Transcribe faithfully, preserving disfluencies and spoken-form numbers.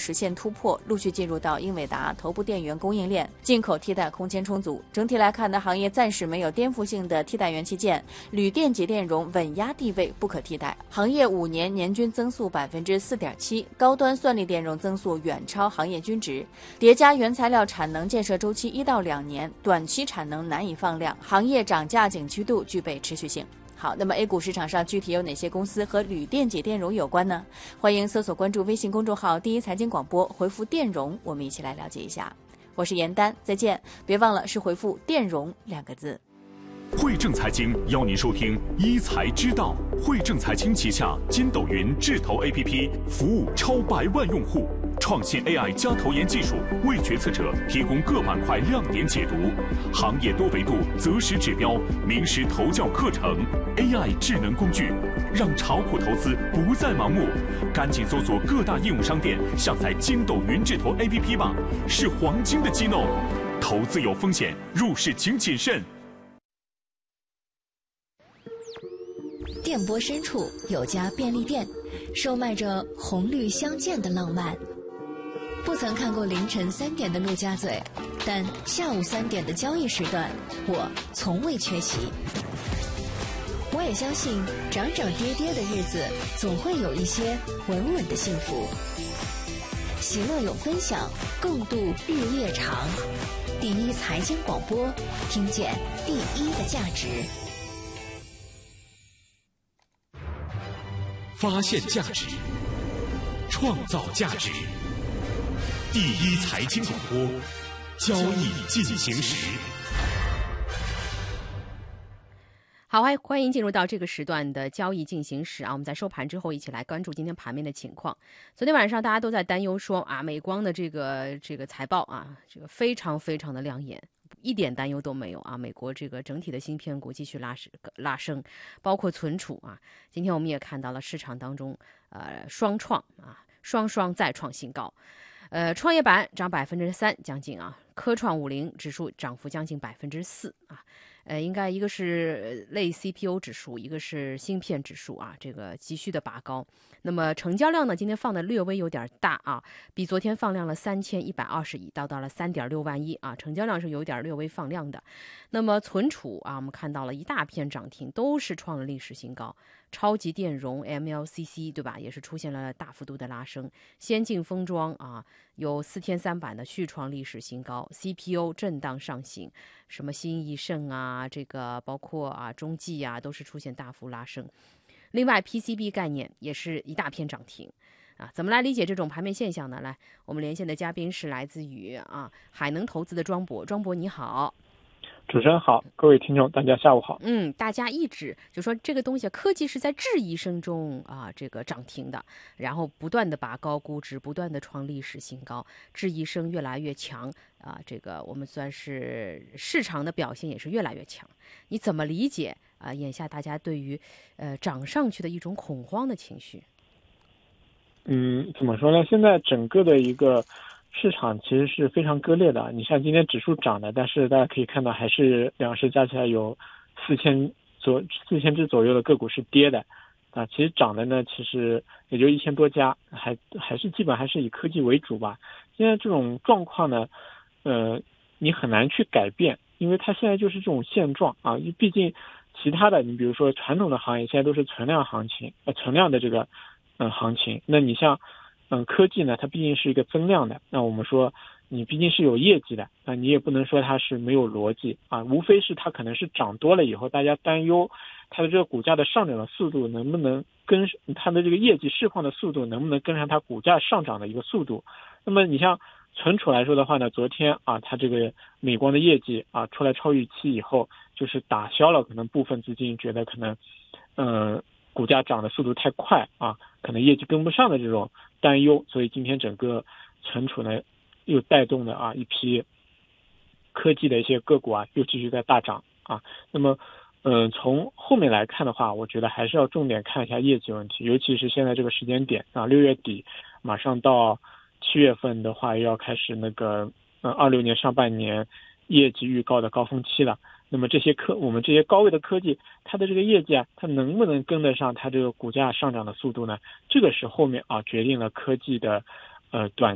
实现突破，陆续进入到英伟达头部电源供应链，进口替代空间充足。整体来看呢，行业暂时没有颠覆性的替代元器件，铝电解电容稳压地位不可替代。行业五年年均增速百分之四点七，高端算力电容增速远超行业均值。叠加原材料产能建设周期一到两年，短期产能难以放量，行业涨价景区度具备持续性。好，那么 A 股市场上具体有哪些公司和铝电解电容有关呢？欢迎搜索关注微信公众号第一财经广播，回复电容，我们一起来了解一下。我是严丹，再见，别忘了是回复电容两个字。 汇正财经邀您收听一财之道。汇正财经旗下筋斗云智投 A P P 服务超百万用户，创新 A I 加投研技术，为决策者提供各板块亮点解读，行业多维度择时指标，名师投教课程 ，A I 智能工具，让炒股投资不再盲目。赶紧搜索各大应用商店，下载筋斗云智投 A P P 吧，是黄金的机弄。投资有风险，入市请谨慎。 电波深处有家便利店，售卖着红绿相间的浪漫。不曾看过凌晨三点的陆家嘴，但下午三点的交易时段，我从未缺席。我也相信，涨涨跌跌的日子，总会有一些稳稳的幸福。喜乐有分享，共度日夜长。第一财经广播，听见第一的价值。 发现价值，创造价值。第一财经广播，交易进行时。 好，欢迎进入到这个时段的交易进行时啊！我们在收盘之后一起来关注今天盘面的情况。昨天晚上大家都在担忧说啊，美光的这个这个财报啊，这个非常非常的亮眼，一点担忧都没有啊！美国这个整体的芯片股继续拉拉升，包括存储啊。今天我们也看到了市场当中呃双创啊，双双再创新高。呃，创业板涨百分之三将近啊，科创五零指数涨幅将近百分之四啊。呃，应该一个是类 C P U 指数，一个是芯片指数啊，这个急需的拔高。那么成交量呢，今天放的略微有点大啊，比昨天放量了三千一百二十亿，到到了三点六万亿啊，成交量是有点略微放量的。那么存储啊，我们看到了一大片涨停，都是创了历史新高。超级电容 M L C C 对吧，也是出现了大幅度的拉升。先进封装啊，有四天三板的续创历史新高。C P U 震荡上行，什么新易盛啊，这个包括啊中技啊，都是出现大幅拉升。另外 P C B 概念也是一大片涨停啊，怎么来理解这种盘面现象呢？来，我们连线的嘉宾是来自于啊海能投资的庄博，庄博你好。 主持人好，各位听众大家下午好。 嗯，大家一直就说这个东西科技是在质疑声中啊这个涨停的，然后不断的拔高估值，不断的创历史新高，质疑声越来越强啊，这个我们算是市场的表现也是越来越强。你怎么理解啊眼下大家对于呃涨上去的一种恐慌的情绪？ 嗯，怎么说呢？现在整个的一个市场其实是非常割裂的。你像今天指数涨的，但是大家可以看到还是两市加起来有四千左四千只左右的个股是跌的啊。其实涨的呢，其实也就一千多家，还还是基本还是以科技为主吧。现在这种状况呢，呃，你很难去改变，因为它现在就是这种现状啊。毕竟其他的，你比如说传统的行业现在都是存量行情，呃，存量的这个嗯行情。那你像嗯，科技呢，它毕竟是一个增量的。那我们说，你毕竟是有业绩的，那你也不能说它是没有逻辑啊。无非是它可能是涨多了以后，大家担忧它的这个股价的上涨的速度能不能跟它的这个业绩释放的速度能不能跟上它股价上涨的一个速度。那么你像存储来说的话呢，昨天啊，它这个美光的业绩啊出来超预期以后，就是打消了可能部分资金觉得可能，嗯。股价涨的速度太快啊，可能业绩跟不上的这种担忧，所以今天整个存储呢又带动的啊一批科技的一些个股啊又继续在大涨啊。那么嗯、呃，从后面来看的话，我觉得还是要重点看一下业绩问题，尤其是现在这个时间点啊，六月底马上到七月份的话，又要开始那个嗯二六年上半年业绩预告的高峰期了。那么这些科我们这些高位的科技，它的这个业绩啊，它能不能跟得上它这个股价上涨的速度呢？这个是后面啊决定了科技的呃短